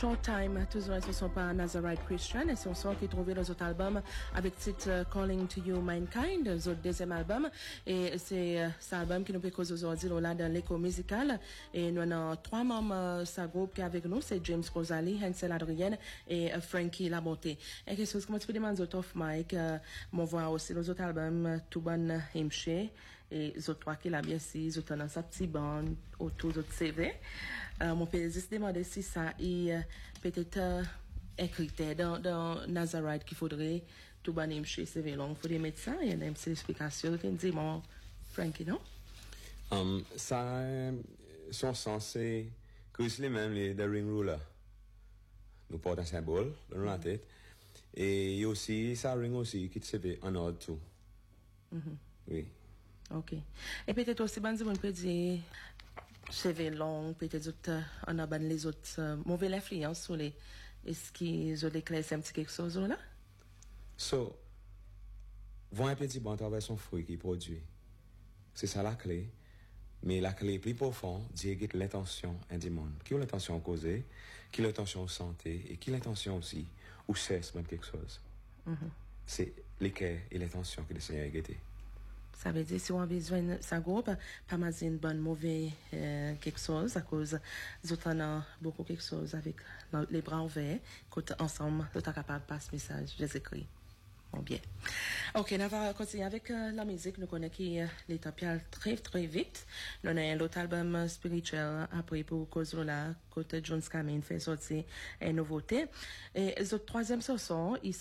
Short Time, toujours ce sont pas Nazarite Christian et son son qui est trouvé dans notre album avec titre Calling to You Mankind, notre deuxième album et c'est cet album qui nous fait cause aujourd'hui là dans l'écho musical et nous avons trois membres sa groupe qui est avec nous, c'est James Rosalie, Hansel Adrienne et Frankie Labonté. Et quelque chose comme tu peux demander aux off mic, mon voix aussi les autres albums tout bon himche et les autres trois qui l'a bien si les autres dans sa petite bande autour de CV. Mon peut juste demander si ça est peut-être écrit dans Nazarite qu'il faudrait tout bon chez CV long. Il faudrait mettre ça, il y a une petite explication. Tu me dis, mon Frankie, non? Ça, son sens, c'est que c'est les mêmes, les The Ring Ruler. Nous portons un symbole dans la tête. Et il y a aussi, ça ring aussi, qui te CV en ordre tout. Oui. Ok. Et peut-être aussi, on peut dire, CV long, peut-être on a les autres mauvaises influences sur les. Est-ce qu'ils ont déclaré un petit quelque chose là? So, voir un petit bon travail son fruit qui produit. C'est ça la clé. Mais la clé plus profonde, Dieu guette l'intention du monde. Qui a l'intention causée, qui a l'intention santé, et qui a l'intention aussi, ou cesse même quelque chose. C'est l'équerre et l'intention que le Seigneur a guetté. Ça veut dire si on a besoin de sa groupe, pas mal une bonne mauvaise quelque chose à cause nous avons beaucoup quelque chose avec les bras ouverts, quand ensemble nous sommes capables de passer ce message Jésus-Christ. Bon bien. Ok, on va continuer avec la musique. Nous connaissons qui l'étape très très vite. Nous avons l'autre album spirituel après pour cause de la côté John Scamin fait sortir une nouveauté. Et le troisième chanson,